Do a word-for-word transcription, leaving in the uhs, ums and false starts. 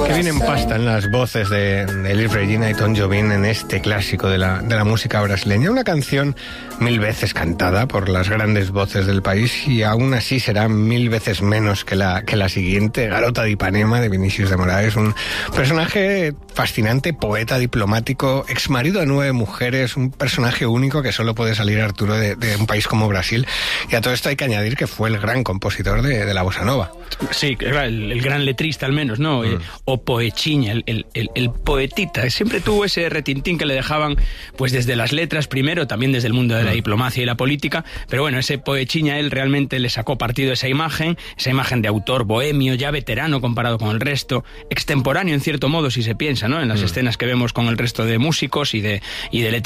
Que bien empastan las voces de, de Elis Regina y Tom Jobim en este clásico de la, de la música brasileña. Una canción mil veces cantada por las grandes voces del país y aún así será mil veces menos que la, que la siguiente, Garota de Ipanema, de Vinícius de Moraes. Un personaje fascinante, poeta, diplomático, exmarido de nueve mujeres, un personaje único que solo puede salir Arturo de, de un país como Brasil. Y a todo esto hay que añadir que fue el gran compositor de, de la bossa nova. Sí, el, el gran letrista al menos, ¿no? Mm. Eh, o poechiña, el, el, el, el poetita. Siempre tuvo ese retintín que le dejaban, pues desde las letras primero, también desde el mundo de la mm. diplomacia y la política, pero bueno, ese poechiña él realmente le sacó partido a esa imagen, esa imagen de autor bohemio, ya veterano comparado con el resto, extemporáneo en cierto modo si se piensa, ¿no? En las mm. escenas que vemos con el resto de músicos y de, y de letristas